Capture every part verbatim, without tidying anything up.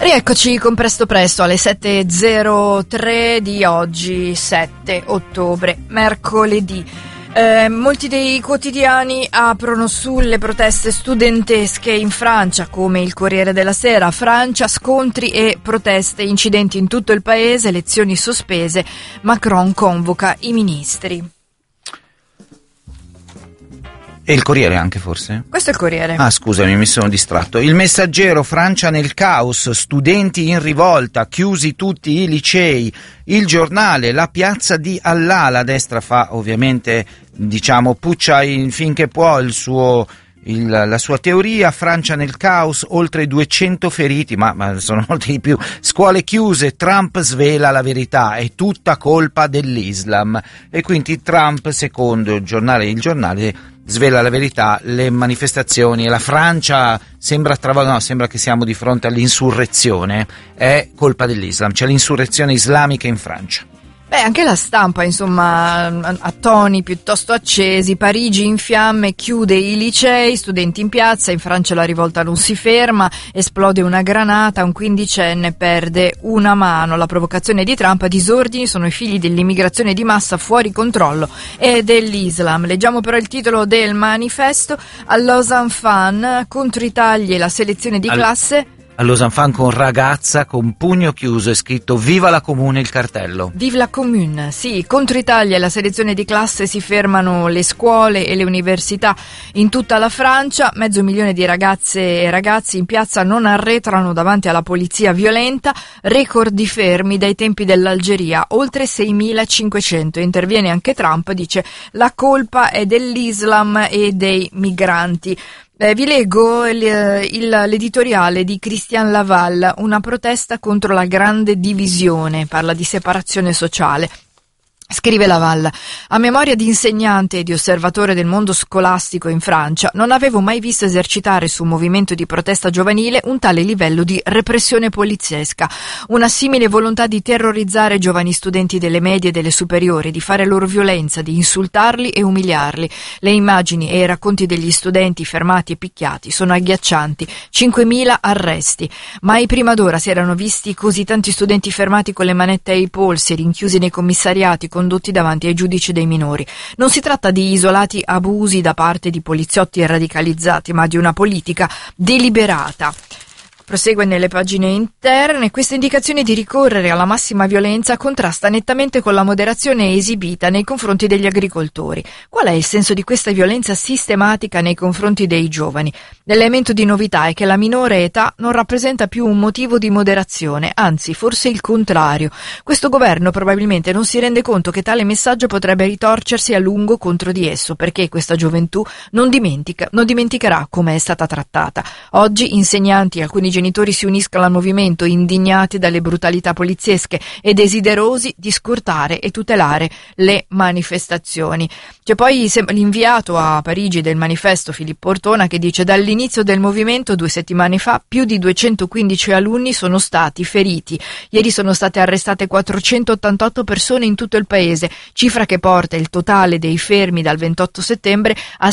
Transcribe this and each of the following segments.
Rieccoci con Presto Presto alle sette e zero tre di oggi, sette ottobre, mercoledì. Eh, molti dei quotidiani aprono sulle proteste studentesche in Francia, come il Corriere della Sera. Francia, scontri e proteste, incidenti in tutto il paese, lezioni sospese, Macron convoca i ministri. E il Corriere anche, forse? Questo è il Corriere. Ah, scusami, mi sono distratto. Il Messaggero, Francia nel caos, studenti in rivolta, chiusi tutti i licei. Il Giornale, la piazza di Allah, la destra fa ovviamente, diciamo, puccia in, finché può il suo... Il, la sua teoria. Francia nel caos, oltre duecento feriti, ma, ma sono molti di più, scuole chiuse, Trump svela la verità, è tutta colpa dell'Islam. E quindi Trump, secondo il giornale il giornale svela la verità, le manifestazioni e la Francia sembra trava, no, sembra che siamo di fronte all'insurrezione, è colpa dell'Islam, c'è l'insurrezione islamica in Francia. Beh, anche la stampa, insomma, a toni piuttosto accesi. Parigi in fiamme, chiude i licei, studenti in piazza, in Francia la rivolta non si ferma, esplode una granata, un quindicenne perde una mano. La provocazione di Trump, disordini sono i figli dell'immigrazione di massa fuori controllo e dell'Islam. Leggiamo però il titolo del manifesto. A Lausanne Fan, contro i tagli e la selezione di Al- classe. A Lausanne Fan con ragazza con pugno chiuso è scritto Viva la Comune il cartello. Vive la Commune, sì, contro Italia e la selezione di classe si fermano le scuole e le università in tutta la Francia, mezzo milione di ragazze e ragazzi in piazza non arretrano davanti alla polizia violenta, record di fermi dai tempi dell'Algeria, oltre seimilacinquecento. Interviene anche Trump, dice la colpa è dell'Islam e dei migranti. Eh, vi leggo il, il, l'editoriale di Christian Laval, una protesta contro la grande divisione, parla di separazione sociale. Scrive Laval, a memoria di insegnante e di osservatore del mondo scolastico in Francia, non avevo mai visto esercitare su un movimento di protesta giovanile un tale livello di repressione poliziesca, una simile volontà di terrorizzare giovani studenti delle medie e delle superiori, di fare loro violenza, di insultarli e umiliarli. Le immagini e i racconti degli studenti fermati e picchiati sono agghiaccianti, cinquemila arresti. Mai prima d'ora si erano visti così tanti studenti fermati con le manette ai polsi, rinchiusi nei commissariati, condotti davanti ai giudici dei minori. Non si tratta di isolati abusi da parte di poliziotti radicalizzati, ma di una politica deliberata. Prosegue nelle pagine interne, questa indicazione di ricorrere alla massima violenza contrasta nettamente con la moderazione esibita nei confronti degli agricoltori. Qual è il senso di questa violenza sistematica nei confronti dei giovani? L'elemento di novità è che la minore età non rappresenta più un motivo di moderazione, anzi forse il contrario. Questo governo probabilmente non si rende conto che tale messaggio potrebbe ritorcersi a lungo contro di esso, perché questa gioventù non dimentica, non dimenticherà come è stata trattata. Oggi insegnanti e alcuni genitori si uniscono al movimento, indignati dalle brutalità poliziesche e desiderosi di scurtare e tutelare le manifestazioni. C'è poi l'inviato a Parigi del manifesto Filippo Ortona che dice: dall'inizio del movimento due settimane fa più di duecentoquindici alunni sono stati feriti. Ieri sono state arrestate quattrocentottantotto persone in tutto il paese, cifra che porta il totale dei fermi dal ventotto settembre a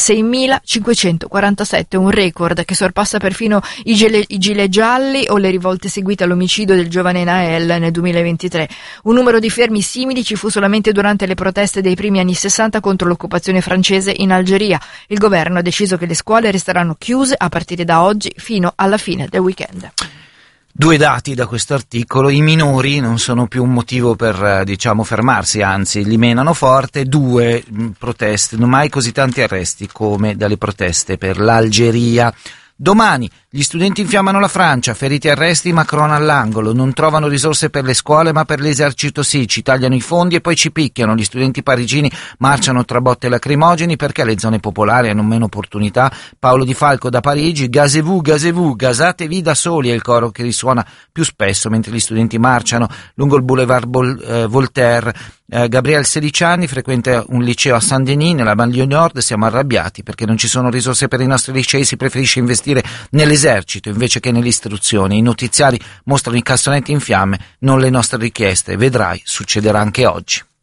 seimilacinquecentoquarantasette, un record che sorpassa perfino i gilet i gilet gialli o le rivolte seguite all'omicidio del giovane Nael nel duemilaventitré. Un numero di fermi simili ci fu solamente durante le proteste dei primi anni sessanta contro l'occupazione francese in Algeria. Il governo ha deciso che le scuole resteranno chiuse a partire da oggi fino alla fine del weekend. Due dati da questo articolo: i minori non sono più un motivo per, diciamo, fermarsi, anzi li menano forte. Due, proteste, non mai così tanti arresti come dalle proteste per l'Algeria. Domani gli studenti infiammano la Francia, feriti e arresti, Macron all'angolo, non trovano risorse per le scuole ma per l'esercito sì, ci tagliano i fondi e poi ci picchiano, gli studenti parigini marciano tra botte lacrimogeni perché le zone popolari hanno meno opportunità. Paolo Di Falco da Parigi, gazez-vous, gazez-vous, gasatevi da soli, è il coro che risuona più spesso mentre gli studenti marciano lungo il boulevard Bol- eh, Voltaire. Eh, Gabriele, sedici anni, frequenta un liceo a Saint-Denis nella banlieue nord. Siamo arrabbiati perché non ci sono risorse per i nostri licei, si preferisce investire nell'esercito invece che nell'istruzione. I notiziari mostrano i cassonetti in fiamme, non le nostre richieste. Vedrai, succederà anche oggi.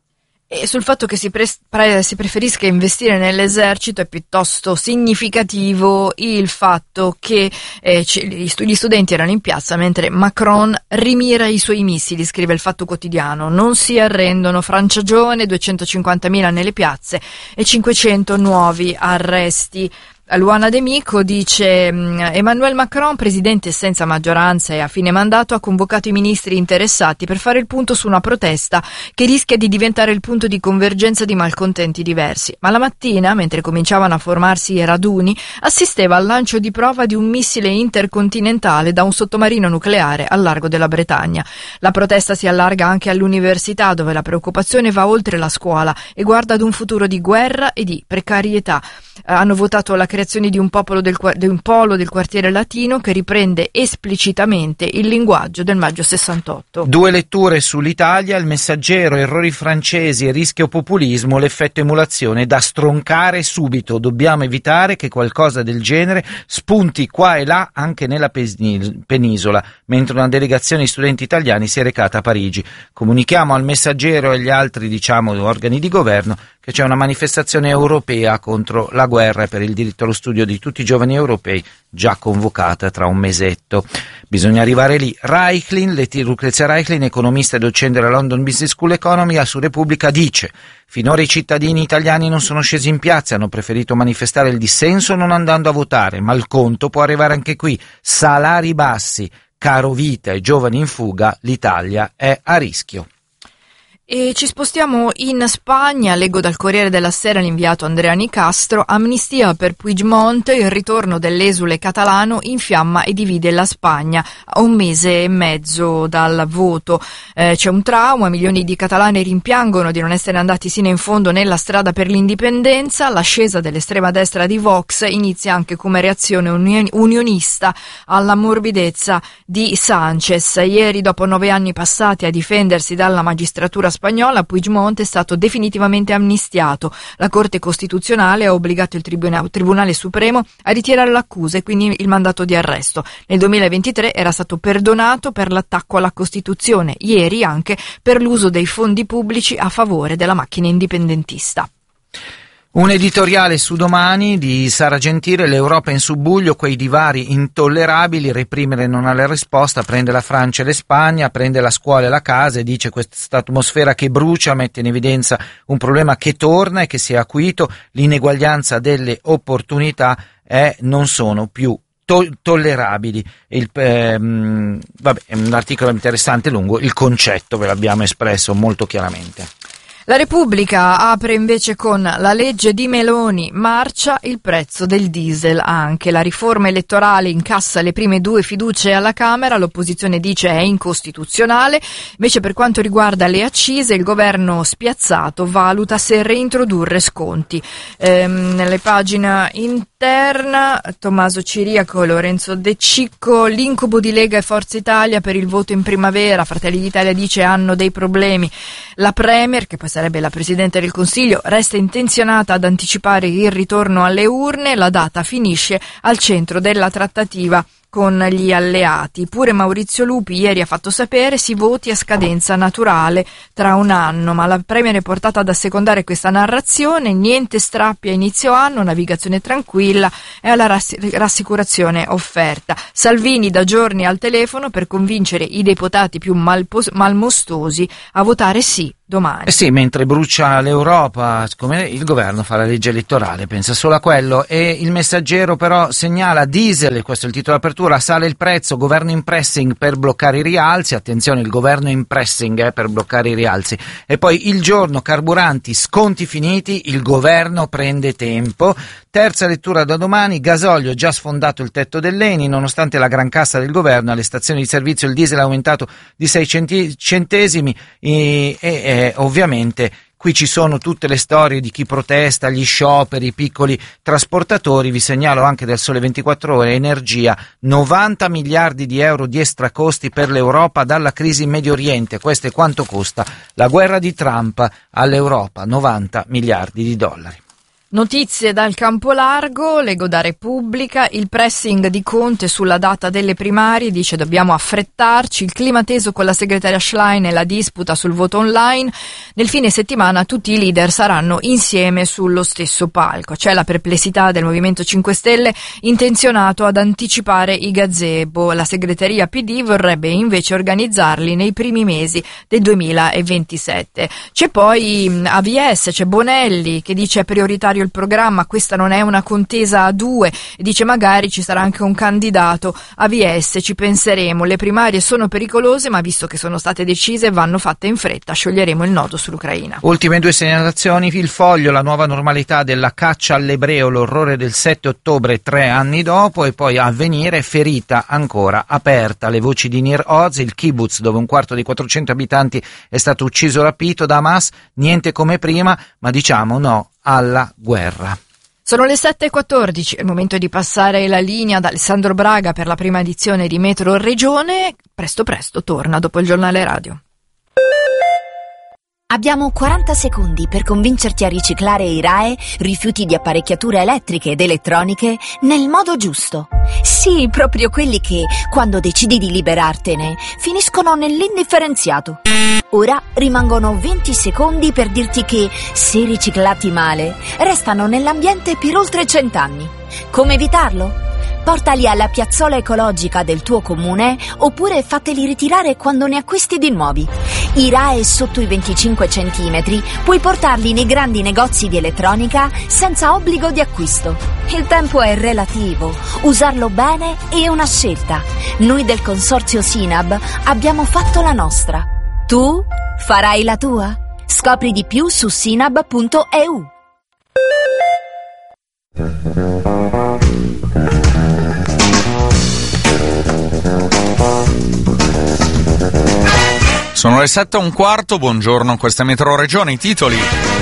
E sul fatto che si, pre- pre- si preferisca investire nell'esercito è piuttosto significativo il fatto che eh, c- gli, stu- gli studenti erano in piazza mentre Macron rimira i suoi missili, scrive il Fatto Quotidiano. Non si arrendono, Franciagione, duecentocinquantamila nelle piazze e cinquecento nuovi arresti. Luana De Mico dice: Emmanuel Macron, presidente senza maggioranza e a fine mandato, ha convocato i ministri interessati per fare il punto su una protesta che rischia di diventare il punto di convergenza di malcontenti diversi. Ma la mattina, mentre cominciavano a formarsi i raduni, assisteva al lancio di prova di un missile intercontinentale da un sottomarino nucleare al largo della Bretagna. La protesta si allarga anche all'università, dove la preoccupazione va oltre la scuola e guarda ad un futuro di guerra e di precarietà. Hanno votato la creazione di un, popolo del, di un polo del quartiere latino che riprende esplicitamente il linguaggio del maggio sessantotto. Due letture sull'Italia: Il Messaggero, errori francesi e rischio populismo, l'effetto emulazione da stroncare subito. Dobbiamo evitare che qualcosa del genere spunti qua e là anche nella penisola, mentre una delegazione di studenti italiani si è recata a Parigi. Comunichiamo al Messaggero e agli altri, diciamo, organi di governo che c'è una manifestazione europea contro la guerra e per il diritto allo studio di tutti i giovani europei già convocata tra un mesetto. Bisogna arrivare lì. Reichlin, Lucrezia Reichlin, economista e docente della London Business School Economy, su Repubblica dice: finora i cittadini italiani non sono scesi in piazza, hanno preferito manifestare il dissenso non andando a votare, ma il conto può arrivare anche qui. Salari bassi, caro vita e giovani in fuga, l'Italia è a rischio. E ci spostiamo in Spagna. Leggo dal Corriere della Sera l'inviato Andrea Nicastro: amnistia per Puigdemont, il ritorno dell'esule catalano infiamma e divide la Spagna a un mese e mezzo dal voto. Eh, c'è un trauma, milioni di catalani rimpiangono di non essere andati sino in fondo nella strada per l'indipendenza. L'ascesa dell'estrema destra di Vox inizia anche come reazione union- unionista alla morbidezza di Sánchez. Ieri, dopo nove anni passati a difendersi dalla magistratura spagnola, Puigdemont è stato definitivamente amnistiato. La Corte Costituzionale ha obbligato il Tribunale, Tribunale Supremo a ritirare l'accusa e quindi il mandato di arresto. Nel duemilaventitré era stato perdonato per l'attacco alla Costituzione, ieri anche per l'uso dei fondi pubblici a favore della macchina indipendentista. Un editoriale su Domani di Sara Gentile: l'Europa in subbuglio, quei divari intollerabili, reprimere non ha la risposta, prende la Francia e l'Espagna, prende la scuola e la casa e dice: questa atmosfera che brucia mette in evidenza un problema che torna e che si è acuito, l'ineguaglianza delle opportunità è, non sono più to- tollerabili. Il, ehm, vabbè, è un articolo interessante, lungo, il concetto ve l'abbiamo espresso molto chiaramente. La Repubblica apre invece con: la legge di Meloni marcia, il prezzo del diesel anche. La riforma elettorale incassa le prime due fiducie alla Camera, l'opposizione dice è incostituzionale. Invece per quanto riguarda le accise, il governo spiazzato valuta se reintrodurre sconti. Ehm, nelle pagine interna, Tommaso Ciriaco e Lorenzo De Cicco: l'incubo di Lega e Forza Italia per il voto in primavera. Fratelli d'Italia dice hanno dei problemi. La Premier, che poi sarebbe la Presidente del Consiglio, resta intenzionata ad anticipare il ritorno alle urne. La data finisce al centro della trattativa con gli alleati. Pure Maurizio Lupi ieri ha fatto sapere si voti a scadenza naturale tra un anno, ma la Premier è portata ad assecondare questa narrazione: niente strappi a inizio anno, navigazione tranquilla e alla rass- rassicurazione offerta. Salvini da giorni al telefono per convincere i deputati più malpos- malmostosi a votare sì domani. Eh sì, mentre brucia l'Europa, siccome il governo fa la legge elettorale, pensa solo a quello. E il Messaggero però segnala: diesel, questo è il titolo d'apertura, sale il prezzo, governo in pressing per bloccare i rialzi. Attenzione, il governo in pressing eh, per bloccare i rialzi. E poi Il Giorno, carburanti, sconti finiti, il governo prende tempo. Terza lettura da Domani: gasolio, già sfondato il tetto dell'E N I, nonostante la gran cassa del governo, alle stazioni di servizio il diesel è aumentato di sei centesimi e, e, e ovviamente qui ci sono tutte le storie di chi protesta, gli scioperi, i piccoli trasportatori. Vi segnalo anche del Sole ventiquattro Ore Energia: novanta miliardi di euro di extracosti per l'Europa dalla crisi in Medio Oriente. Questo è quanto costa la guerra di Trump all'Europa, novanta miliardi di dollari. Notizie dal campo largo, leggo da Repubblica, il pressing di Conte sulla data delle primarie, dice dobbiamo affrettarci, il clima teso con la segretaria Schlein e la disputa sul voto online, nel fine settimana tutti i leader saranno insieme sullo stesso palco, c'è la perplessità del Movimento cinque Stelle intenzionato ad anticipare i gazebo, la segreteria P D vorrebbe invece organizzarli nei primi mesi del duemilaventisette. C'è poi A V S, c'è Bonelli che dice è prioritario il programma, questa non è una contesa a due, e dice magari ci sarà anche un candidato A V S, ci penseremo, le primarie sono pericolose ma visto che sono state decise vanno fatte in fretta, scioglieremo il nodo sull'Ucraina. Ultime due segnalazioni, il Foglio, la nuova normalità della caccia all'ebreo, l'orrore del sette ottobre tre anni dopo, e poi Avvenire, ferita ancora aperta, le voci di Nir Oz, il kibbutz dove un quarto dei quattrocento abitanti è stato ucciso rapito da Hamas, niente come prima ma diciamo no alla guerra. Sono le sette e quattordici, è il momento di passare la linea da Alessandro Braga per la prima edizione di Metro Regione. Presto presto torna dopo il giornale radio. Abbiamo quaranta secondi per convincerti a riciclare i R A E, rifiuti di apparecchiature elettriche ed elettroniche, nel modo giusto. Sì, proprio quelli che, quando decidi di liberartene, finiscono nell'indifferenziato. Ora rimangono venti secondi per dirti che, se riciclati male, restano nell'ambiente per oltre cent'anni. Come evitarlo? Portali alla piazzola ecologica del tuo comune oppure fateli ritirare quando ne acquisti di nuovi. I R A E sotto i venticinque centimetri puoi portarli nei grandi negozi di elettronica senza obbligo di acquisto. Il tempo è relativo, usarlo bene è una scelta. Noi del consorzio Sinab abbiamo fatto la nostra. Tu farai la tua? Scopri di più su sinab punto e u. Sono le sette e un quarto, buongiorno, questa è Metro Regione, i titoli.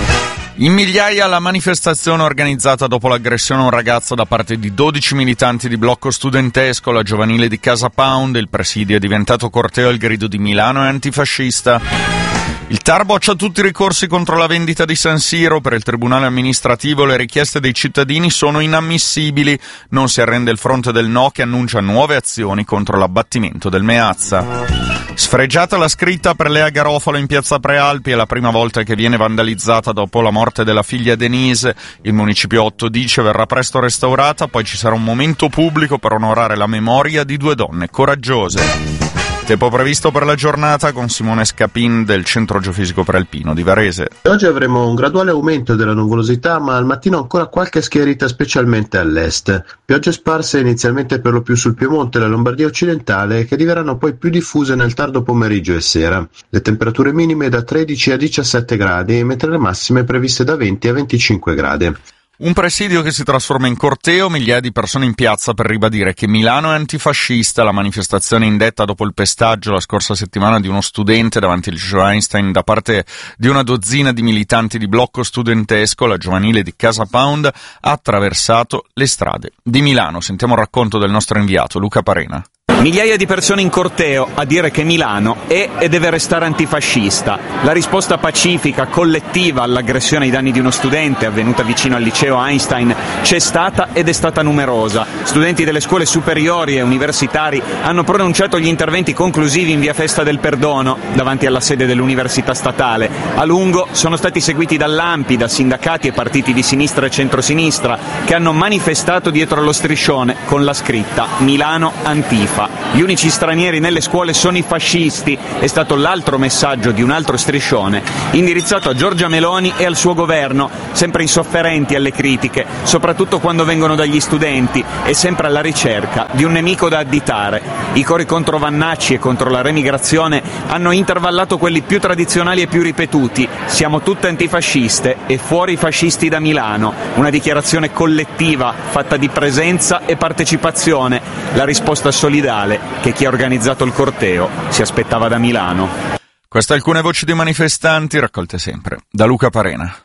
In migliaia la manifestazione organizzata dopo l'aggressione a un ragazzo da parte di dodici militanti di blocco studentesco, la giovanile di Casa Pound, il presidio è diventato corteo, il grido di Milano è antifascista. Il T A R boccia tutti i ricorsi contro la vendita di San Siro, per il Tribunale amministrativo le richieste dei cittadini sono inammissibili, non si arrende il fronte del no che annuncia nuove azioni contro l'abbattimento del Meazza. Sfregiata la scritta per Lea Garofalo in piazza Prealpi, è la prima volta che viene vandalizzata dopo la morte della figlia Denise. Il Municipiotto dice verrà presto restaurata, poi ci sarà un momento pubblico per onorare la memoria di due donne coraggiose. Tempo previsto per la giornata con Simone Scapin del Centro Geofisico Prealpino di Varese. Oggi avremo un graduale aumento della nuvolosità, ma al mattino ancora qualche schiarita specialmente all'est. Piogge sparse inizialmente per lo più sul Piemonte e la Lombardia occidentale, che diverranno poi più diffuse nel tardo pomeriggio e sera. Le temperature minime da tredici a diciassette gradi, mentre le massime previste da venti a venticinque gradi. Un presidio che si trasforma in corteo, migliaia di persone in piazza per ribadire che Milano è antifascista, la manifestazione indetta dopo il pestaggio la scorsa settimana di uno studente davanti al liceo Einstein da parte di una dozzina di militanti di blocco studentesco, la giovanile di Casa Pound, ha attraversato le strade di Milano. Sentiamo il racconto del nostro inviato Luca Parena. Migliaia di persone in corteo a dire che Milano è e deve restare antifascista. La risposta pacifica, collettiva all'aggressione ai danni di uno studente avvenuta vicino al liceo Einstein c'è stata ed è stata numerosa. Studenti delle scuole superiori e universitari hanno pronunciato gli interventi conclusivi in via Festa del Perdono, davanti alla sede dell'Università Statale. A lungo sono stati seguiti dall'A M P I, da sindacati e partiti di sinistra e centrosinistra, che hanno manifestato dietro allo striscione con la scritta Milano Antifa. Gli unici stranieri nelle scuole sono i fascisti, è stato l'altro messaggio di un altro striscione indirizzato a Giorgia Meloni e al suo governo, sempre insofferenti alle critiche, soprattutto quando vengono dagli studenti e sempre alla ricerca di un nemico da additare. I cori contro Vannacci e contro la remigrazione hanno intervallato quelli più tradizionali e più ripetuti: siamo tutte antifasciste e fuori i fascisti da Milano. Una dichiarazione collettiva fatta di presenza e partecipazione, la risposta solidale che chi ha organizzato il corteo si aspettava da Milano. Queste alcune voci dei manifestanti raccolte sempre da Luca Parena.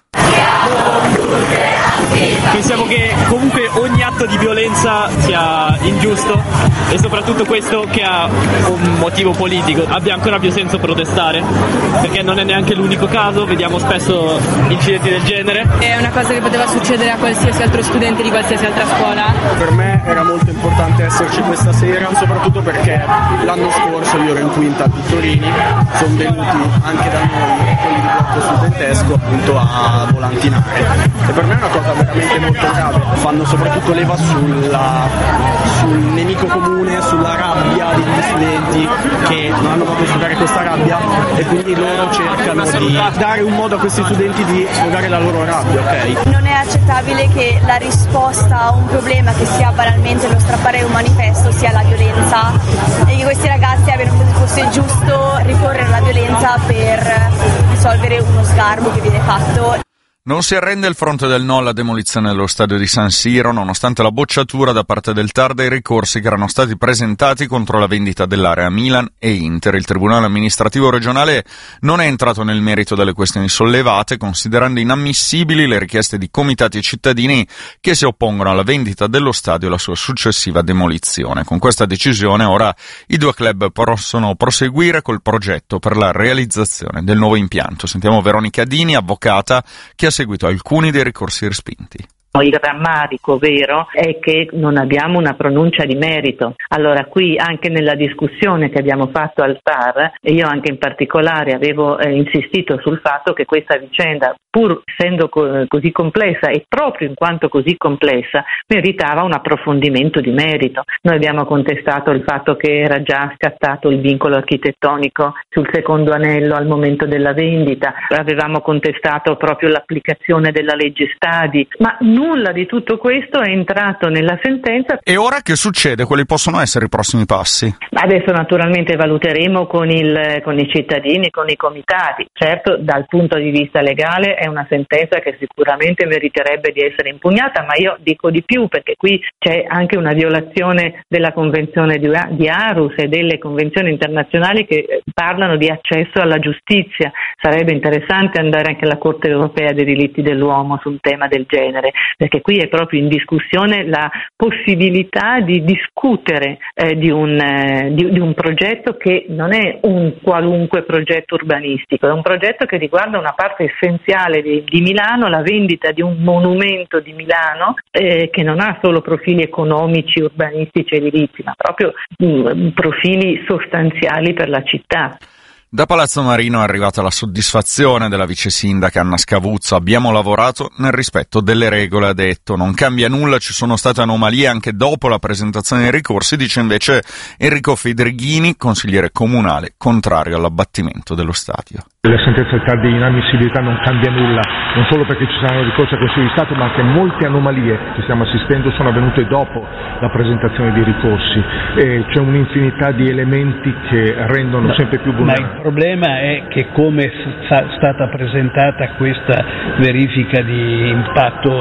Pensiamo che comunque ogni atto di violenza sia ingiusto e soprattutto questo che ha un motivo politico abbia ancora più senso protestare, perché non è neanche l'unico caso, vediamo spesso incidenti del genere. È una cosa che poteva succedere a qualsiasi altro studente di qualsiasi altra scuola. Per me era molto importante esserci questa sera, soprattutto perché l'anno scorso io ero in quinta a Pittorini, sono venuti anche da noi quelli di blocco studentesco appunto a volantinare e per me è una cosa veramente molto grave, fanno soprattutto leva sulla, sul nemico comune, sulla rabbia degli studenti che non hanno potuto sfogare questa rabbia e quindi loro cercano di dare un modo a questi studenti di sfogare la loro rabbia, ok? Non è accettabile che la risposta a un problema che sia banalmente lo strappare un manifesto sia la violenza e che questi ragazzi abbiano pensato fosse giusto ricorrere alla violenza per risolvere uno sgarbo che viene fatto. Non si arrende il fronte del no alla demolizione dello stadio di San Siro, nonostante la bocciatura da parte del T A R dei ricorsi che erano stati presentati contro la vendita dell'area a Milan e Inter. Il Tribunale amministrativo regionale non è entrato nel merito delle questioni sollevate, considerando inammissibili le richieste di comitati e cittadini che si oppongono alla vendita dello stadio e alla sua successiva demolizione. Con questa decisione ora i due club possono proseguire col progetto per la realizzazione del nuovo impianto. Sentiamo Veronica Dini, avvocata, che ha seguito alcuni dei ricorsi respinti. Il rammarico vero è che non abbiamo una pronuncia di merito. Allora qui anche nella discussione che abbiamo fatto al T A R, io anche in particolare avevo eh, insistito sul fatto che questa vicenda, pur essendo co- così complessa e proprio in quanto così complessa, meritava un approfondimento di merito. Noi abbiamo contestato il fatto che era già scattato il vincolo architettonico sul secondo anello al momento della vendita, avevamo contestato proprio l'applicazione della legge Stadi, ma nulla di tutto questo è entrato nella sentenza. E ora che succede? Quali possono essere i prossimi passi? Adesso naturalmente valuteremo con, il, con i cittadini, con i comitati. Certo, dal punto di vista legale è una sentenza che sicuramente meriterebbe di essere impugnata, ma io dico di più, perché qui c'è anche una violazione della Convenzione di Aarhus e delle convenzioni internazionali che parlano di accesso alla giustizia. Sarebbe interessante andare anche alla Corte europea dei diritti dell'uomo su un tema del genere, perché qui è proprio in discussione la possibilità di discutere eh, di, un, eh, di, di un progetto che non è un qualunque progetto urbanistico, è un progetto che riguarda una parte essenziale di, di Milano, la vendita di un monumento di Milano eh, che non ha solo profili economici, urbanistici e edilizi, ma proprio mh, profili sostanziali per la città. Da Palazzo Marino è arrivata la soddisfazione della vice sindaca Anna Scavuzzo. Abbiamo lavorato nel rispetto delle regole, ha detto. Non cambia nulla, ci sono state anomalie anche dopo la presentazione dei ricorsi, dice invece Enrico Fedrighini, consigliere comunale contrario all'abbattimento dello stadio. La sentenza del T A R di inammissibilità non cambia nulla, non solo perché ci saranno ricorsi al Consiglio di Stato, ma anche molte anomalie che stiamo assistendo sono avvenute dopo la presentazione dei ricorsi. E c'è un'infinità di elementi che rendono no, sempre più vulnerabili. Il problema è che come è stata presentata questa verifica di impatto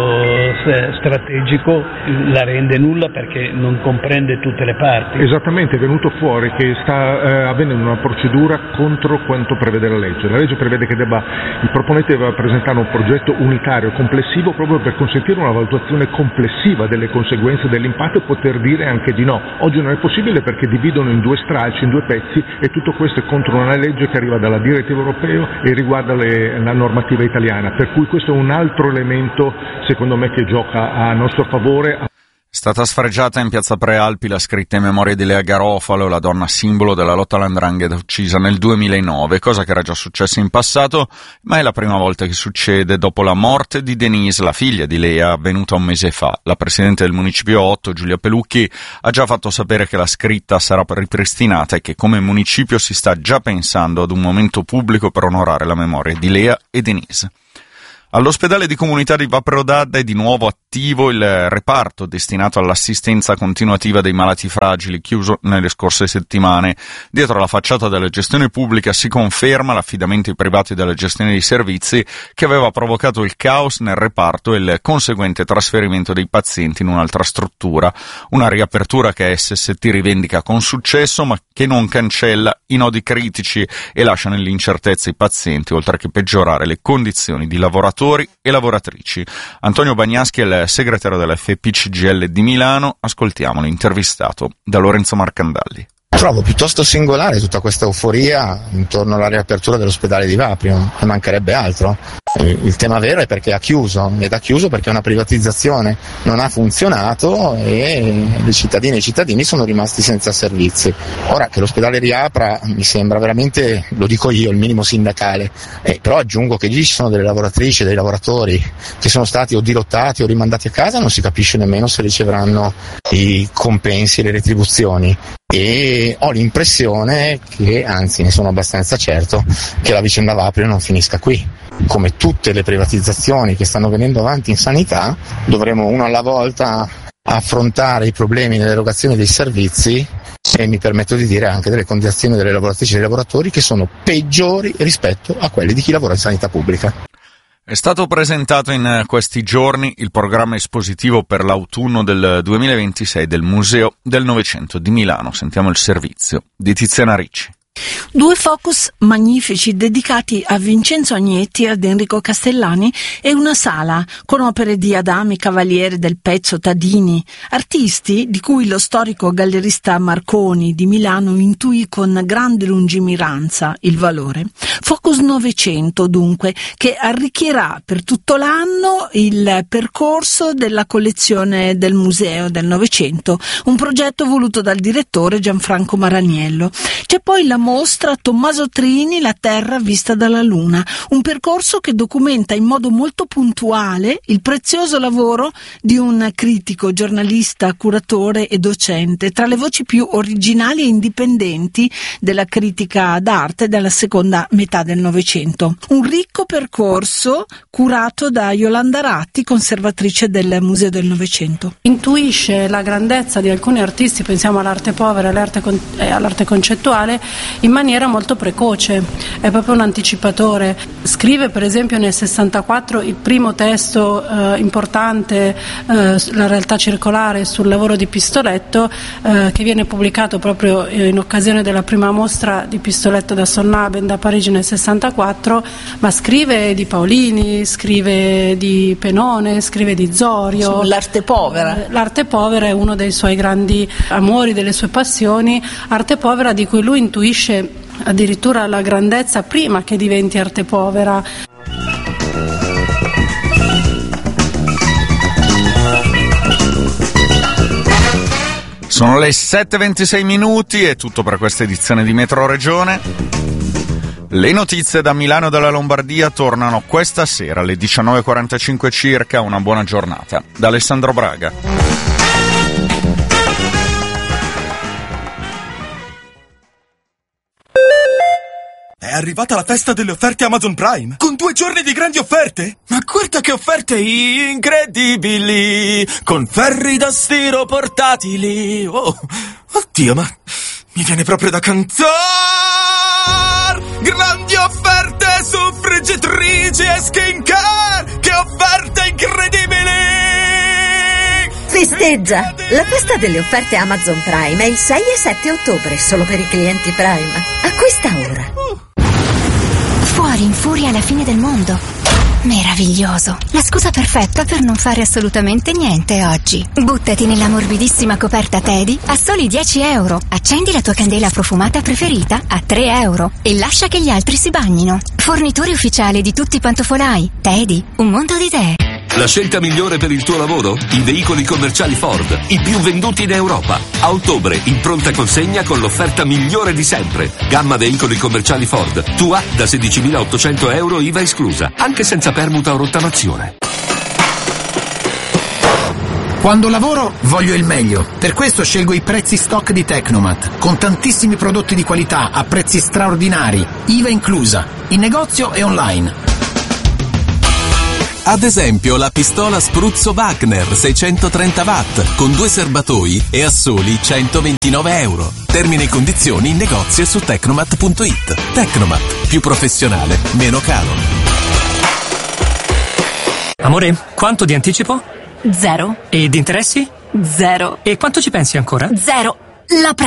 strategico la rende nulla perché non comprende tutte le parti. Esattamente, è venuto fuori che sta eh, avvenendo una procedura contro quanto prevede la legge. La legge prevede che debba, il proponente debba presentare un progetto unitario complessivo proprio per consentire una valutazione complessiva delle conseguenze dell'impatto e poter dire anche di no. Oggi non è possibile perché dividono in due stralci, in due pezzi, e tutto questo è contro una legge che arriva dalla direttiva europea e riguarda le, la normativa italiana, per cui questo è un altro elemento secondo me che gioca a nostro favore. È stata sfregiata in piazza Prealpi la scritta in memoria di Lea Garofalo, la donna simbolo della lotta all''ndrangheta uccisa nel duemilanove, cosa che era già successa in passato, ma è la prima volta che succede dopo la morte di Denise, la figlia di Lea, avvenuta un mese fa. La presidente del Municipio otto, Giulia Pelucchi, ha già fatto sapere che la scritta sarà ripristinata e che come municipio si sta già pensando ad un momento pubblico per onorare la memoria di Lea e Denise. All'ospedale di comunità di Vapro d'Adda è di nuovo attivo il reparto destinato all'assistenza continuativa dei malati fragili, chiuso nelle scorse settimane. Dietro la facciata della gestione pubblica si conferma l'affidamento ai privati della gestione dei servizi che aveva provocato il caos nel reparto e il conseguente trasferimento dei pazienti in un'altra struttura. Una riapertura che S S T rivendica con successo, ma che non cancella i nodi critici e lascia nell'incertezza i pazienti, oltre che peggiorare le condizioni di lavoratori lavoratori e lavoratrici. Antonio Bagnaschi è il segretario della F P C G L di Milano. Ascoltiamolo, intervistato da Lorenzo Marcandalli. Trovo piuttosto singolare tutta questa euforia intorno alla riapertura dell'ospedale di Vaprio, e mancherebbe altro. Il tema vero è perché ha chiuso, ed ha chiuso perché una privatizzazione non ha funzionato e le cittadine e i cittadini sono rimasti senza servizi. Ora che l'ospedale riapra mi sembra veramente, lo dico io, il minimo sindacale, eh, però aggiungo che lì ci sono delle lavoratrici e dei lavoratori che sono stati o dirottati o rimandati a casa, non si capisce nemmeno se riceveranno i compensi e le retribuzioni. E ho l'impressione che, anzi ne sono abbastanza certo, che la vicenda Vaprio non finisca qui. Come tutte le privatizzazioni che stanno venendo avanti in sanità, dovremo uno alla volta affrontare i problemi nell'erogazione dei servizi e, mi permetto di dire, anche delle condizioni delle lavoratrici e dei lavoratori che sono peggiori rispetto a quelle di chi lavora in sanità pubblica. È stato presentato in questi giorni il programma espositivo per l'autunno del duemilaventisei del Museo del Novecento di Milano. Sentiamo il servizio di Tiziana Ricci. Due focus magnifici dedicati a Vincenzo Agnetti e ad Enrico Castellani e una sala con opere di Adami, Cavaliere del Pezzo, Tadini, artisti di cui lo storico gallerista Marconi di Milano intuì con grande lungimiranza il valore. Focus Novecento, dunque, che arricchirà per tutto l'anno il percorso della collezione del Museo del Novecento, un progetto voluto dal direttore Gianfranco Maraniello. C'è poi la mostra Tommaso Trini, La Terra vista dalla Luna, un percorso che documenta in modo molto puntuale il prezioso lavoro di un critico, giornalista, curatore e docente, tra le voci più originali e indipendenti della critica d'arte della seconda metà del Novecento. Un ricco percorso curato da Yolanda Ratti, conservatrice del Museo del Novecento. Intuisce la grandezza di alcuni artisti, pensiamo all'arte povera e all'arte, con- eh, all'arte concettuale, in maniera molto precoce, è proprio un anticipatore. Scrive per esempio nel sessantaquattro il primo testo eh, importante, eh, La realtà circolare, sul lavoro di Pistoletto, eh, che viene pubblicato proprio in occasione della prima mostra di Pistoletto da Sonnaben da Parigi nel sessantaquattro, ma scrive di Paolini, scrive di Penone, scrive di Zorio. L'arte povera. L'arte povera è uno dei suoi grandi amori, delle sue passioni, arte povera di cui lui intuisce addirittura la grandezza prima che diventi arte povera. Sono le sette e ventisei minuti, è tutto per questa edizione di Metro Regione. Le notizie da Milano e dalla Lombardia tornano questa sera alle diciannove e quarantacinque circa. Una buona giornata da Alessandro Braga. È arrivata la festa delle offerte Amazon Prime, con due giorni di grandi offerte. Ma guarda che offerte incredibili, con ferri da stiro portatili. Oh, oddio, ma mi viene proprio da cantare. Grandi offerte su friggitrici e skincare, che offerte incredibili. Festeggia! La festa delle offerte Amazon Prime è il sei e sette ottobre, solo per i clienti Prime. Acquista ora. Fuori in furia alla fine del mondo. Meraviglioso. La scusa perfetta per non fare assolutamente niente oggi. Buttati nella morbidissima coperta Teddy a soli dieci euro. Accendi la tua candela profumata preferita a tre euro e lascia che gli altri si bagnino. Fornitore ufficiale di tutti i pantofolai. Teddy, un mondo di idee. La scelta migliore per il tuo lavoro? I veicoli commerciali Ford, i più venduti in Europa. A ottobre, in pronta consegna con l'offerta migliore di sempre. Gamma veicoli commerciali Ford. Tua da sedicimilaottocento euro I V A esclusa, anche senza permuta o rottamazione. Quando lavoro voglio il meglio, per questo scelgo i prezzi stock di Tecnomat, con tantissimi prodotti di qualità a prezzi straordinari, I V A inclusa, in negozio e online. Ad esempio la pistola Spruzzo Wagner seicentotrenta watt con due serbatoi e a soli centoventinove euro. Termini e condizioni in negozio e su tecnomat punto it. Tecnomat, più professionale, meno caro. Amore, quanto di anticipo? Zero. E di interessi? Zero. E quanto ci pensi ancora? Zero. La prendo.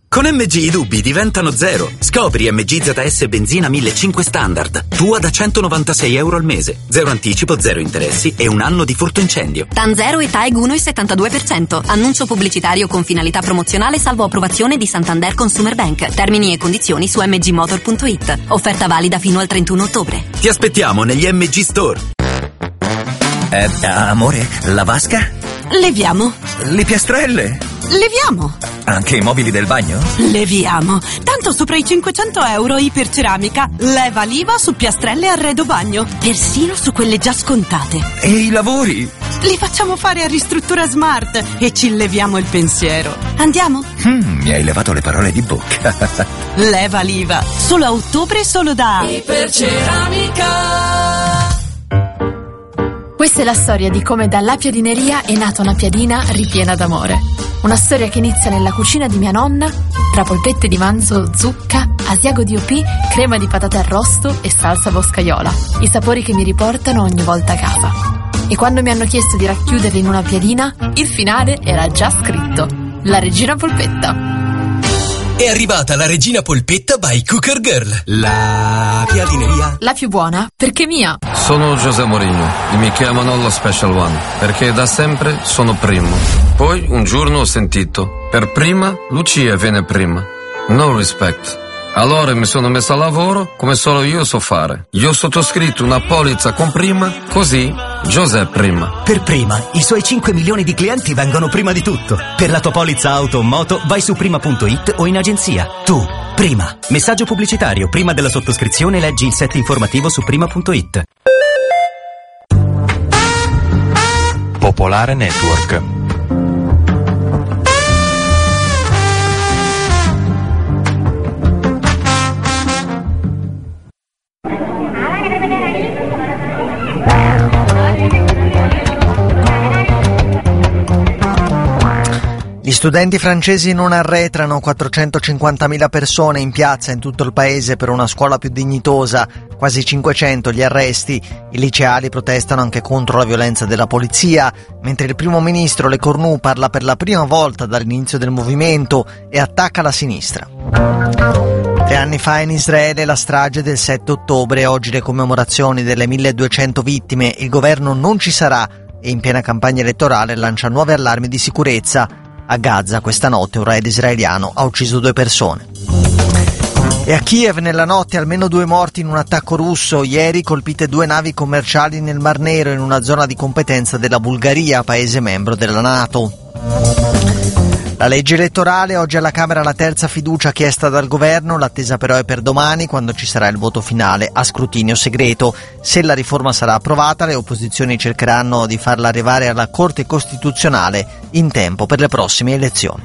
Con M G i dubbi diventano zero. Scopri M G Z S benzina millecinquecento standard. Tua da centonovantasei euro al mese. Zero anticipo, zero interessi e un anno di furto incendio. TAN zero e T A E G uno virgola settantadue per cento. Annuncio pubblicitario con finalità promozionale salvo approvazione di Santander Consumer Bank. Termini e condizioni su m g motor punto i t. Offerta valida fino al trentuno ottobre. Ti aspettiamo negli M G Store. Eh, amore, la vasca? Leviamo. Le piastrelle? Leviamo. Anche i mobili del bagno? Leviamo. Tanto sopra i cinquecento euro Iperceramica. Leva l'I V A su piastrelle e arredo bagno. Persino su quelle già scontate. E i lavori? Li facciamo fare a Ristruttura Smart e ci leviamo il pensiero. Andiamo? Mm, mi hai levato le parole di bocca. Leva l'I V A. Solo a ottobre, solo da Iperceramica. Questa è la storia di come dalla piadineria è nata una piadina ripiena d'amore. Una storia che inizia nella cucina di mia nonna, tra polpette di manzo, zucca, asiago di O P, crema di patate arrosto e salsa boscaiola. I sapori che mi riportano ogni volta a casa. E quando mi hanno chiesto di racchiuderli in una piadina, il finale era già scritto: La Regina Polpetta. È arrivata la Regina Polpetta by Cooker Girl. La piadineria. La più buona, perché mia. Sono José Mourinho e mi chiamano lo Special One, perché da sempre sono primo. Poi un giorno ho sentito: per prima Lucia viene prima. No respect. Allora mi sono messo a lavoro come solo io so fare. Io ho sottoscritto una polizza con prima, così José prima. Per prima, i suoi cinque milioni di clienti vengono prima di tutto. Per la tua polizza auto o moto vai su prima punto it o in agenzia. Tu, prima. Messaggio pubblicitario. Prima della sottoscrizione leggi il set informativo su prima punto it. Popolare Network. Gli studenti francesi non arretrano, quattrocentocinquantamila persone in piazza in tutto il paese per una scuola più dignitosa, quasi cinquecento gli arresti, i liceali protestano anche contro la violenza della polizia, mentre il primo ministro Le Cornu parla per la prima volta dall'inizio del movimento e attacca la sinistra. Tre anni fa in Israele la strage del sette ottobre, oggi le commemorazioni delle milleduecento vittime, il governo non ci sarà e in piena campagna elettorale lancia nuovi allarmi di sicurezza. A Gaza questa notte un raid israeliano ha ucciso due persone. E a Kiev nella notte almeno due morti in un attacco russo. Ieri colpite due navi commerciali nel Mar Nero in una zona di competenza della Bulgaria, paese membro della NATO. La legge elettorale, oggi alla Camera la terza fiducia chiesta dal governo, l'attesa però è per domani quando ci sarà il voto finale a scrutinio segreto. Se la riforma sarà approvata, le opposizioni cercheranno di farla arrivare alla Corte Costituzionale in tempo per le prossime elezioni.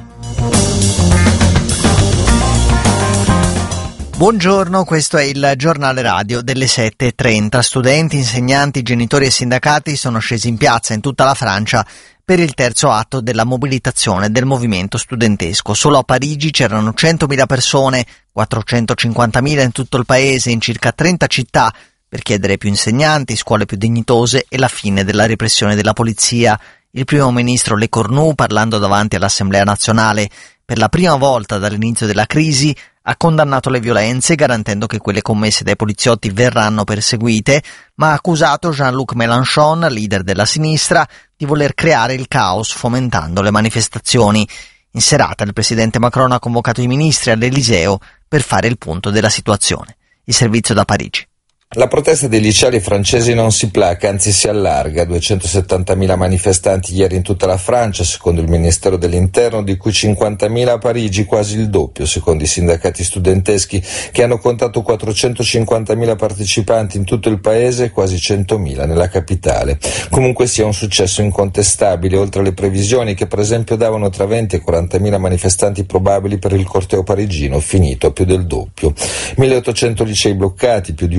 Buongiorno, questo è il giornale radio delle sette e trenta. Studenti, insegnanti, genitori e sindacati sono scesi in piazza in tutta la Francia per il terzo atto della mobilitazione del movimento studentesco. Solo a Parigi c'erano centomila persone, quattrocentocinquantamila in tutto il paese, in circa trenta città, per chiedere più insegnanti, scuole più dignitose e la fine della repressione della polizia. Il primo ministro Le Cornu, parlando davanti all'Assemblea nazionale, per la prima volta dall'inizio della crisi, ha condannato le violenze, garantendo che quelle commesse dai poliziotti verranno perseguite, ma ha accusato Jean-Luc Mélenchon, leader della sinistra, di voler creare il caos fomentando le manifestazioni. In serata il presidente Macron ha convocato i ministri all'Eliseo per fare il punto della situazione. Il servizio da Parigi. La protesta dei liceali francesi non si placa, anzi si allarga. duecentosettantamila manifestanti ieri in tutta la Francia, secondo il Ministero dell'Interno, di cui cinquantamila a Parigi, quasi il doppio, secondo i sindacati studenteschi, che hanno contato quattrocentocinquantamila partecipanti in tutto il paese e quasi centomila nella capitale. Comunque sia un successo incontestabile, oltre alle previsioni che per esempio davano tra venti e quarantamila manifestanti probabili per il corteo parigino, finito a più del doppio. milleottocento licei bloccati, più di uno su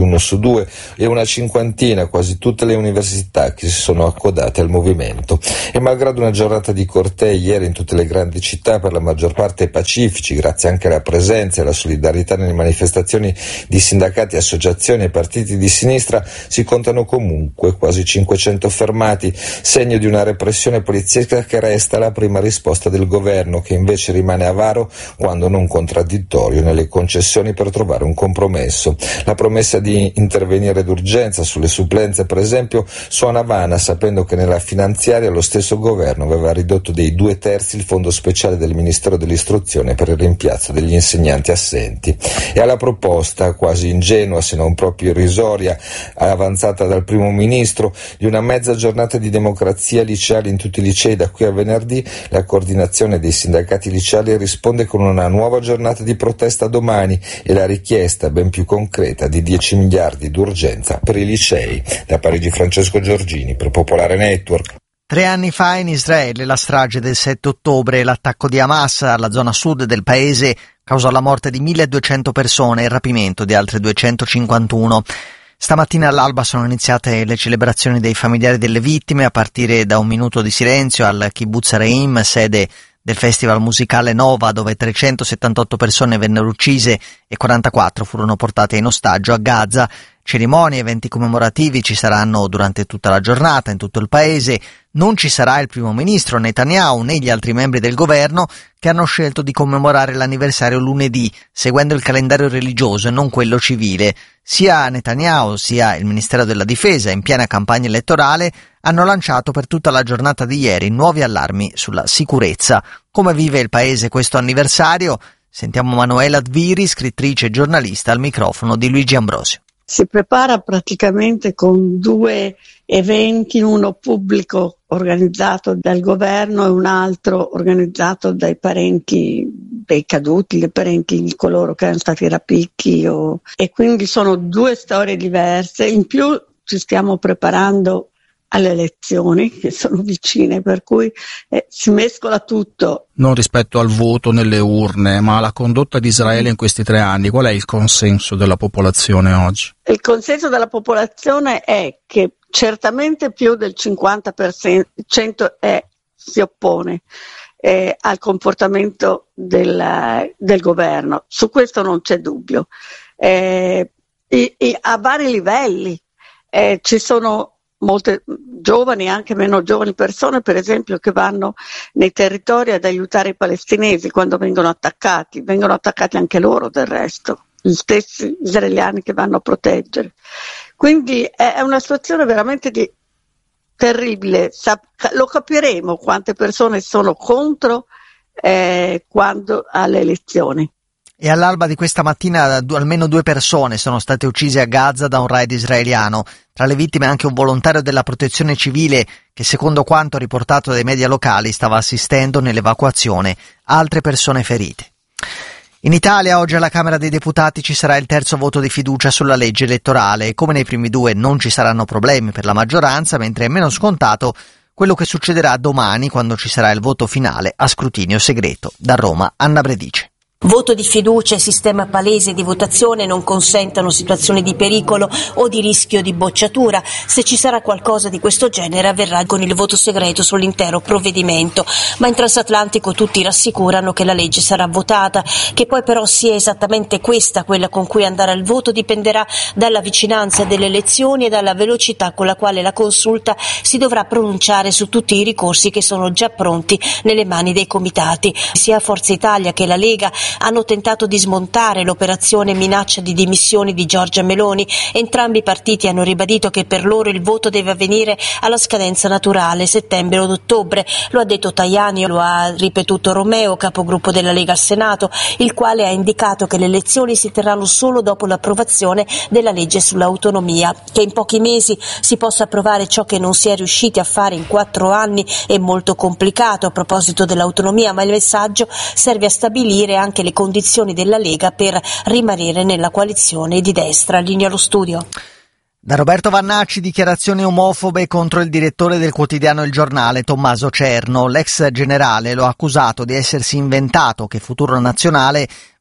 ventidue e una cinquantina, quasi tutte le università che si sono accodate al movimento. E malgrado una giornata di cortei ieri in tutte le grandi città, per la maggior parte pacifici, grazie anche alla presenza e alla solidarietà nelle manifestazioni di sindacati, associazioni e partiti di sinistra, si contano comunque quasi cinquecento fermati, segno di una repressione poliziesca che resta la prima risposta del governo, che invece rimane avaro, quando non contraddittorio, nelle concessioni per trovare un compromesso. La promessa di intervenire d'urgenza sulle supplenze, per esempio, suona vana, sapendo che nella finanziaria lo stesso governo aveva ridotto dei due terzi il fondo speciale del Ministero dell'Istruzione per il rimpiazzo degli insegnanti assenti. E alla proposta, quasi ingenua se non proprio irrisoria, avanzata dal primo ministro, di una mezza giornata di democrazia liceale in tutti i licei da qui a venerdì, la coordinazione dei sindacati liceali risponde con una nuova giornata di protesta domani e la richiesta ben più concreta di dieci miliardi d'urgenza per i licei. Da Parigi Francesco Giorgini per Popolare Network. Tre anni fa in Israele la strage del sette ottobre, l'attacco di Hamas alla zona sud del paese causò la morte di milleduecento persone e il rapimento di altre duecentocinquantuno. Stamattina all'alba sono iniziate le celebrazioni dei familiari delle vittime, a partire da un minuto di silenzio al Kibbutz Re'im, sede del festival musicale Nova, dove trecentosettantotto persone vennero uccise e quarantaquattro furono portate in ostaggio a Gaza. Cerimonie e eventi commemorativi ci saranno durante tutta la giornata in tutto il paese. Non ci sarà il primo ministro Netanyahu né gli altri membri del governo, che hanno scelto di commemorare l'anniversario lunedì, seguendo il calendario religioso e non quello civile. Sia Netanyahu sia il Ministero della Difesa, in piena campagna elettorale, hanno lanciato per tutta la giornata di ieri nuovi allarmi sulla sicurezza. Come vive il paese questo anniversario? Sentiamo Manuela Dviri, scrittrice e giornalista, al microfono di Luigi Ambrosio. Si prepara praticamente con due eventi, uno pubblico organizzato dal governo e un altro organizzato dai parenti dei caduti, dei parenti di coloro che erano stati rapiti. O... E quindi sono due storie diverse. In più ci stiamo preparando alle elezioni che sono vicine, per cui eh, si mescola tutto. Non rispetto al voto nelle urne, ma alla condotta di Israele in questi tre anni, qual è il consenso della popolazione oggi? Il consenso della popolazione è che certamente più del cinquanta per cento è, si oppone eh, al comportamento del, del governo, su questo non c'è dubbio. Eh, e, e a vari livelli eh, ci sono molte giovani, anche meno giovani persone, per esempio, che vanno nei territori ad aiutare i palestinesi quando vengono attaccati, vengono attaccati anche loro del resto, gli stessi israeliani che vanno a proteggere. Quindi è una situazione veramente di... terribile. Sap- lo capiremo quante persone sono contro eh, quando alle elezioni. E all'alba di questa mattina almeno due persone sono state uccise a Gaza da un raid israeliano. Tra le vittime anche un volontario della protezione civile che, secondo quanto riportato dai media locali, stava assistendo nell'evacuazione. Altre persone ferite. In Italia oggi alla Camera dei Deputati ci sarà il terzo voto di fiducia sulla legge elettorale. Come nei primi due non ci saranno problemi per la maggioranza, mentre è meno scontato quello che succederà domani, quando ci sarà il voto finale a scrutinio segreto. Da Roma, Anna Bredice. Voto di fiducia e sistema palese di votazione non consentono situazioni di pericolo o di rischio di bocciatura. Se ci sarà qualcosa di questo genere avverrà con il voto segreto sull'intero provvedimento, ma in transatlantico tutti rassicurano che la legge sarà votata. Che poi però sia esattamente questa quella con cui andare al voto dipenderà dalla vicinanza delle elezioni e dalla velocità con la quale la Consulta si dovrà pronunciare su tutti i ricorsi che sono già pronti nelle mani dei comitati. Sia Forza Italia che la Lega hanno tentato di smontare l'operazione minaccia di dimissioni di Giorgia Meloni. Entrambi i partiti hanno ribadito che per loro il voto deve avvenire alla scadenza naturale, settembre o ottobre. Lo ha detto Tajani, lo ha ripetuto Romeo, capogruppo della Lega al Senato, il quale ha indicato che le elezioni si terranno solo dopo l'approvazione della legge sull'autonomia. Che in pochi mesi si possa approvare ciò che non si è riusciti a fare in quattro anni è molto complicato a proposito dell'autonomia, ma il messaggio serve a stabilire anche le condizioni della Lega per rimanere nella coalizione di destra. Linea allo studio. Da Roberto Vannacci, dichiarazioni omofobe contro il direttore del quotidiano Il Giornale, Tommaso Cerno. L'ex generale lo ha accusato di essersi inventato che Futuro Nazionale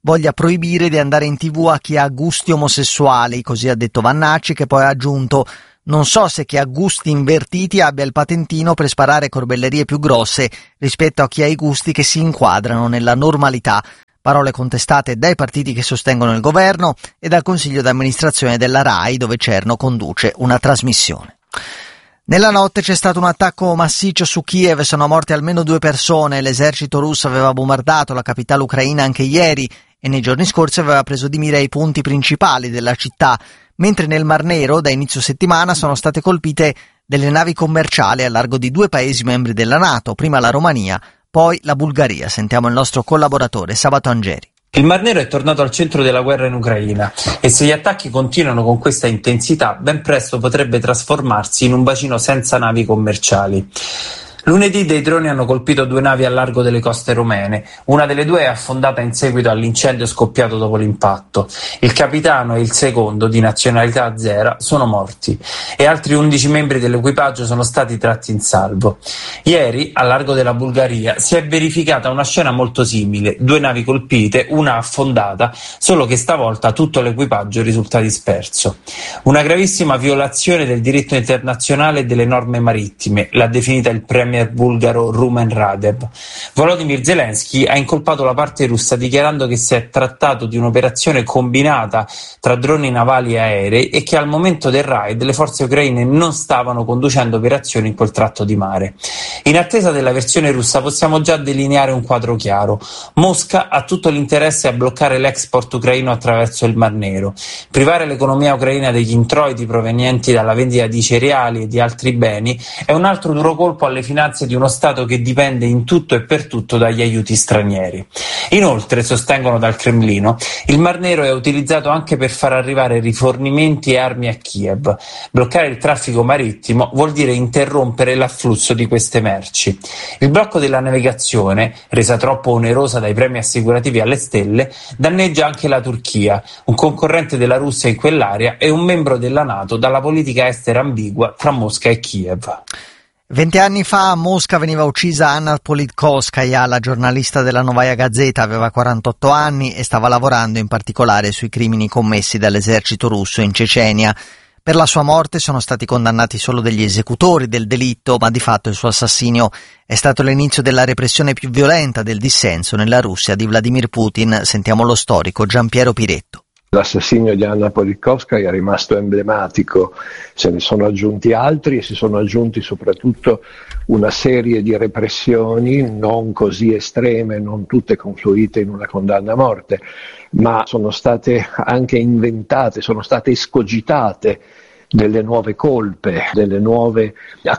voglia proibire di andare in tv a chi ha gusti omosessuali, così ha detto Vannacci, che poi ha aggiunto: non so se chi ha gusti invertiti abbia il patentino per sparare corbellerie più grosse rispetto a chi ha i gusti che si inquadrano nella normalità. Parole contestate dai partiti che sostengono il governo e dal consiglio d'amministrazione della RAI, dove Cerno conduce una trasmissione. Nella notte c'è stato un attacco massiccio su Kiev, sono morte almeno due persone, l'esercito russo aveva bombardato la capitale ucraina anche ieri e nei giorni scorsi aveva preso di mira i punti principali della città, mentre nel Mar Nero da inizio settimana sono state colpite delle navi commerciali a largo di due paesi membri della NATO, prima la Romania, poi la Bulgaria. Sentiamo il nostro collaboratore Sabato Angeri. Il Mar Nero è tornato al centro della guerra in Ucraina e se gli attacchi continuano con questa intensità, ben presto potrebbe trasformarsi in un bacino senza navi commerciali. Lunedì dei droni hanno colpito due navi a largo delle coste romene. Una delle due è affondata in seguito all'incendio scoppiato dopo l'impatto. Il capitano e il secondo, di nazionalità azera, sono morti e altri undici membri dell'equipaggio sono stati tratti in salvo. Ieri, a largo della Bulgaria, si è verificata una scena molto simile. Due navi colpite, una affondata, solo che stavolta tutto l'equipaggio risulta disperso. Una gravissima violazione del diritto internazionale e delle norme marittime, l'ha definita il premier bulgaro Rumen Radev. Volodymyr Zelensky ha incolpato la parte russa dichiarando che si è trattato di un'operazione combinata tra droni navali e aerei e che al momento del raid le forze ucraine non stavano conducendo operazioni in quel tratto di mare. In attesa della versione russa possiamo già delineare un quadro chiaro. Mosca ha tutto l'interesse a bloccare l'export ucraino attraverso il Mar Nero. Privare l'economia ucraina degli introiti provenienti dalla vendita di cereali e di altri beni è un altro duro colpo alle finanze di uno Stato che dipende in tutto e per tutto dagli aiuti stranieri. Inoltre, sostengono dal Cremlino, il Mar Nero è utilizzato anche per far arrivare rifornimenti e armi a Kiev. Bloccare il traffico marittimo vuol dire interrompere l'afflusso di queste merci. Il blocco della navigazione, resa troppo onerosa dai premi assicurativi alle stelle, danneggia anche la Turchia, un concorrente della Russia in quell'area e un membro della NATO dalla politica estera ambigua tra Mosca e Kiev. Venti anni fa a Mosca veniva uccisa Anna Politkovskaya, la giornalista della Novaya Gazeta, aveva quarantotto anni e stava lavorando in particolare sui crimini commessi dall'esercito russo in Cecenia. Per la sua morte sono stati condannati solo degli esecutori del delitto, ma di fatto il suo assassinio è stato l'inizio della repressione più violenta del dissenso nella Russia di Vladimir Putin. Sentiamo lo storico Giampiero Piretto. L'assassinio di Anna Politkovskaya è rimasto emblematico, se ne sono aggiunti altri e si sono aggiunti soprattutto una serie di repressioni non così estreme, non tutte confluite in una condanna a morte, ma sono state anche inventate, sono state escogitate delle nuove colpe, delle nuove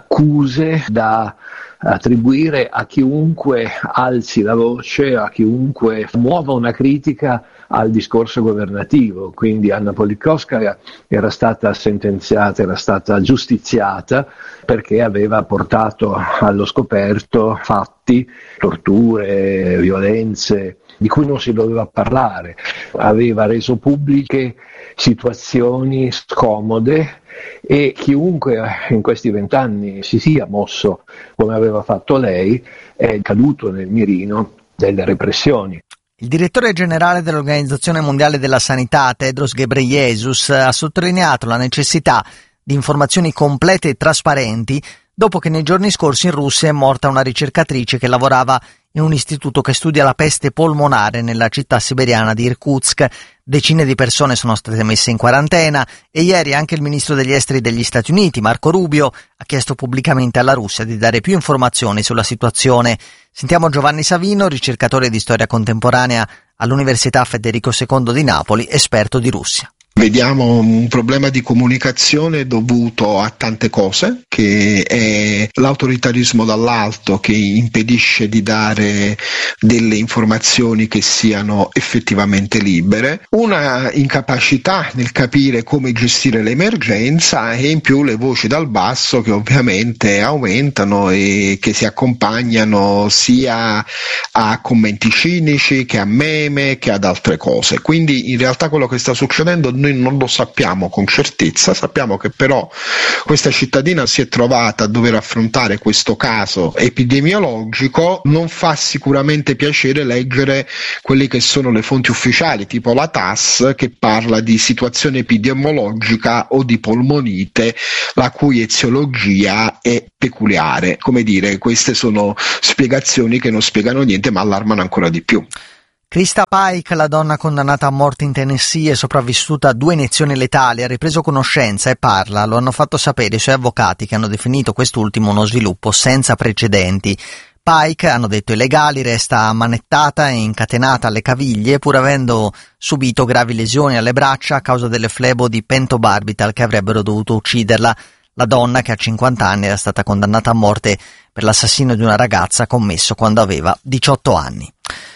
accuse da attribuire a chiunque alzi la voce, a chiunque muova una critica al discorso governativo. Quindi Anna Politkovskaya era stata sentenziata, era stata giustiziata perché aveva portato allo scoperto fatti, torture, violenze di cui non si doveva parlare, aveva reso pubbliche situazioni scomode e chiunque in questi vent'anni si sia mosso come aveva fatto lei è caduto nel mirino delle repressioni. Il direttore generale dell'Organizzazione Mondiale della Sanità, Tedros Ghebreyesus, ha sottolineato la necessità di informazioni complete e trasparenti dopo che nei giorni scorsi in Russia è morta una ricercatrice che lavorava in un istituto che studia la peste polmonare nella città siberiana di Irkutsk. Decine di persone sono state messe in quarantena e ieri anche il ministro degli esteri degli Stati Uniti, Marco Rubio, ha chiesto pubblicamente alla Russia di dare più informazioni sulla situazione. Sentiamo Giovanni Savino, ricercatore di storia contemporanea all'Università Federico secondo di Napoli, esperto di Russia. Vediamo un problema di comunicazione dovuto a tante cose, che è l'autoritarismo dall'alto che impedisce di dare delle informazioni che siano effettivamente libere, una incapacità nel capire come gestire l'emergenza e in più le voci dal basso che ovviamente aumentano e che si accompagnano sia a commenti cinici che a meme che ad altre cose. Quindi in realtà quello che sta succedendo noi non lo sappiamo con certezza, sappiamo che però questa cittadina si è trovata a dover affrontare questo caso epidemiologico. Non fa sicuramente piacere leggere quelle che sono le fonti ufficiali, tipo la T A S, che parla di situazione epidemiologica o di polmonite, la cui eziologia è peculiare. Come dire, queste sono spiegazioni che non spiegano niente ma allarmano ancora di più. Krista Pike, la donna condannata a morte in Tennessee e sopravvissuta a due iniezioni letali, ha ripreso conoscenza e parla. Lo hanno fatto sapere i suoi avvocati, che hanno definito quest'ultimo uno sviluppo senza precedenti. Pike, hanno detto i legali, resta ammanettata e incatenata alle caviglie pur avendo subito gravi lesioni alle braccia a causa delle flebo di pentobarbital che avrebbero dovuto ucciderla. La donna, che ha cinquanta anni, era stata condannata a morte per l'assassinio di una ragazza commesso quando aveva diciotto anni.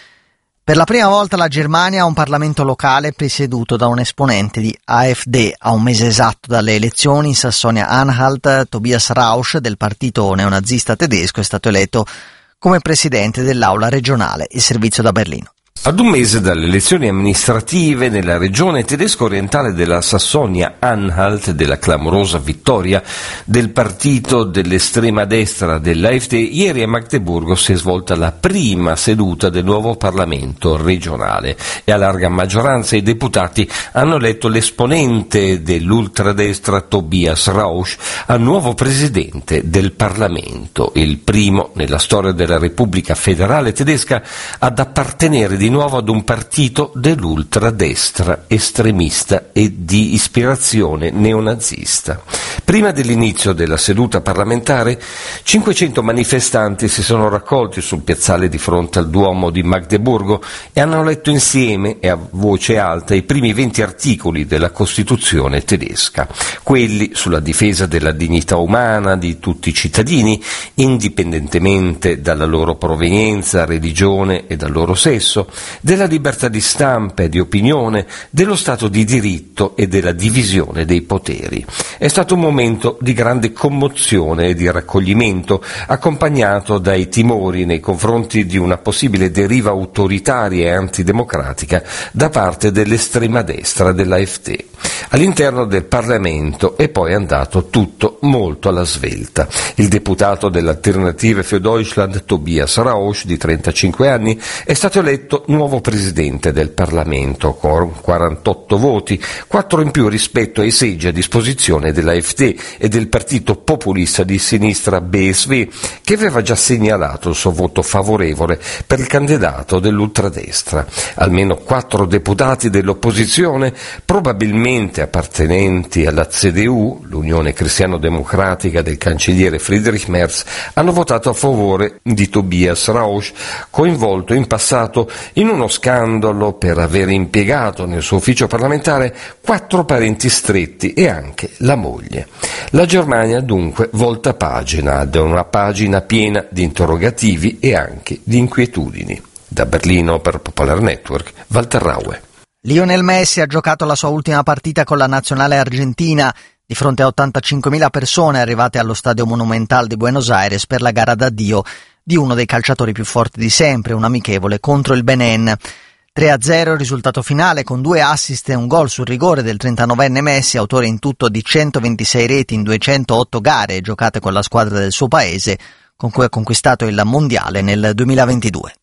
Per la prima volta la Germania ha un Parlamento locale presieduto da un esponente di A F D. A un mese esatto dalle elezioni in Sassonia-Anhalt, Tobias Rausch del partito neonazista tedesco è stato eletto come presidente dell'aula regionale, il servizio da Berlino. Ad un mese dalle elezioni amministrative nella regione tedesco-orientale della Sassonia-Anhalt, della clamorosa vittoria del partito dell'estrema destra dell'A F D, ieri a Magdeburgo si è svolta la prima seduta del nuovo Parlamento regionale e a larga maggioranza i deputati hanno eletto l'esponente dell'ultradestra Tobias Rausch al nuovo presidente del Parlamento, il primo nella storia della Repubblica Federale Tedesca ad appartenere di nuovo ad un partito dell'ultradestra estremista e di ispirazione neonazista. Prima dell'inizio della seduta parlamentare, cinquecento manifestanti si sono raccolti sul piazzale di fronte al Duomo di Magdeburgo e hanno letto insieme e a voce alta i primi venti articoli della Costituzione tedesca, quelli sulla difesa della dignità umana di tutti i cittadini, indipendentemente dalla loro provenienza, religione e dal loro sesso, della libertà di stampa e di opinione, dello Stato di diritto e della divisione dei poteri. È stato un momento di grande commozione e di raccoglimento, accompagnato dai timori nei confronti di una possibile deriva autoritaria e antidemocratica da parte dell'estrema destra dell'A F D. All'interno del Parlamento è poi andato tutto molto alla svelta. Il deputato dell'Alternative für Deutschland Tobias Rausch, di trentacinque anni, è stato eletto nuovo presidente del Parlamento con quarantotto voti, quattro in più rispetto ai seggi a disposizione dell'A F D e del partito populista di sinistra B S V, che aveva già segnalato il suo voto favorevole per il candidato dell'ultradestra. Almeno quattro deputati dell'opposizione, probabilmente appartenenti alla C D U, l'Unione Cristiano-Democratica del cancelliere Friedrich Merz, hanno votato a favore di Tobias Rausch, coinvolto in passato in uno scandalo per aver impiegato nel suo ufficio parlamentare quattro parenti stretti e anche la moglie. La Germania dunque volta pagina, ad una pagina piena di interrogativi e anche di inquietudini. Da Berlino per Popolar Network, Walter Raue. Lionel Messi ha giocato la sua ultima partita con la nazionale argentina di fronte a ottantacinquemila persone arrivate allo Stadio Monumental di Buenos Aires per la gara d'addio di uno dei calciatori più forti di sempre, un amichevole contro il Benin. tre a zero il risultato finale, con due assist e un gol sul rigore del trentanovenne Messi, autore in tutto di centoventisei reti in duecentootto gare giocate con la squadra del suo paese, con cui ha conquistato il mondiale nel duemilaventidue.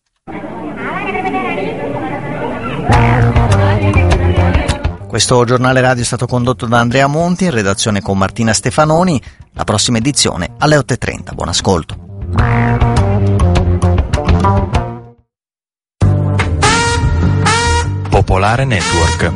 Questo giornale radio è stato condotto da Andrea Monti, in redazione con Martina Stefanoni. La prossima edizione alle otto e trenta. Buon ascolto. Popolare Network.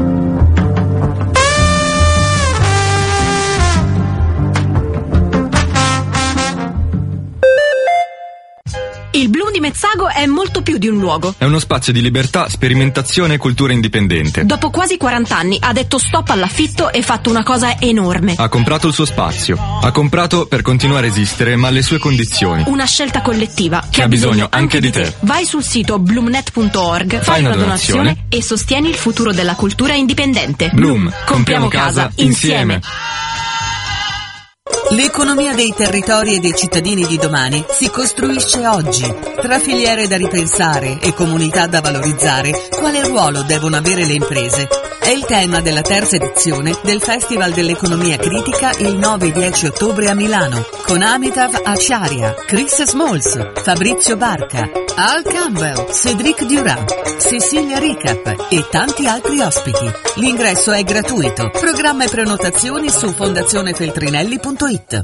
Il Bloom di Mezzago è molto più di un luogo. È uno spazio di libertà, sperimentazione e cultura indipendente. Dopo quasi quaranta anni ha detto stop all'affitto e fatto una cosa enorme. Ha comprato il suo spazio. Ha comprato per continuare a esistere, ma alle sue condizioni. Una scelta collettiva che, che ha bisogno, bisogno anche di te. te. Vai sul sito bloomnet punto org, fai, fai una, una donazione, donazione e sostieni il futuro della cultura indipendente. Bloom, compriamo, compriamo casa, casa insieme. insieme. L'economia dei territori e dei cittadini di domani si costruisce oggi. Tra filiere da ripensare e comunità da valorizzare, quale ruolo devono avere le imprese? è il tema della terza edizione del Festival dell'Economia Critica il nove e dieci ottobre a Milano, con Amitav Acharya, Chris Smalls, Fabrizio Barca, Al Campbell, Cédric Durand, Cecilia Ricap e tanti altri ospiti. L'ingresso è gratuito. Programma e prenotazioni su fondazione feltrinelli punto it.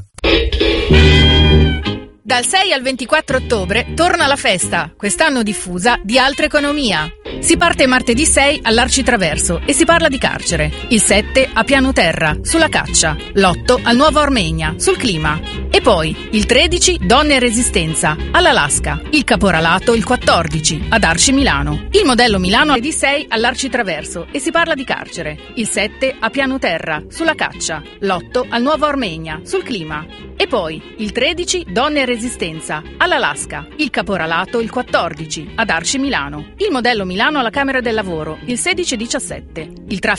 Dal sei al ventiquattro ottobre torna la festa, quest'anno diffusa, di Altra Economia. Si parte martedì sei all'Arcitraverso e si parla di carcere. Il sette a Piano Terra, sulla caccia. L'otto al Nuovo Armenia, sul clima. E poi il tredici Donne e Resistenza, all'Alaska. Il Caporalato il quattordici ad Arci Milano. Il modello Milano martedì sei all'Arcitraverso e si parla di carcere. Il sette a Piano Terra, sulla caccia. L'otto al Nuovo Armenia, sul clima. E poi il tredici Donne e Resistenza, all'Alaska. Il Caporalato il quattordici ad Arci Milano. Il modello Milano alla Camera del Lavoro il sedici e diciassette. Il traffico